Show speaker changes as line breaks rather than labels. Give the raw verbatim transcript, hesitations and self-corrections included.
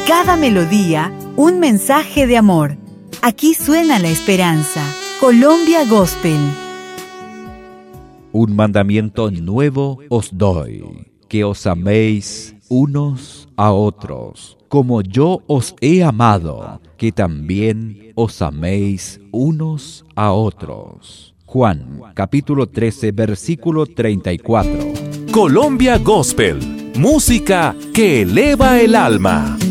cada melodía, un mensaje de amor. Aquí suena la esperanza. Colombia Gospel.
Un mandamiento nuevo os doy, que os améis unos a otros, como yo os he amado, que también os améis unos a otros. Juan, capítulo trece, versículo treinta y cuatro.
Colombia Gospel, música que eleva el alma.